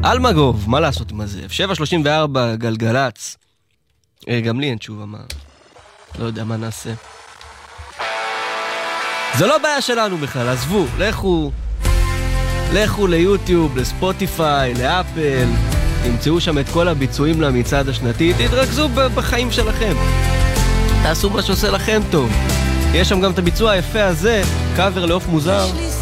אלמגוב, מה לעשות עם הזאב? 7:34 גלגלץ. גם לי אין תשובה, מה? לא יודע מה נעשה. זה לא בעיה שלנו בכלל, עזבו, לכו ליוטיוב, לספוטיפיי, לאפל, תמצאו שם את כל הביצועים למצעד השנתי, תתרכזו בחיים שלכם. תעשו מה שעושה לכם טוב. יש שם גם את הביצוע היפה הזה, קאבר לעוף מוזר.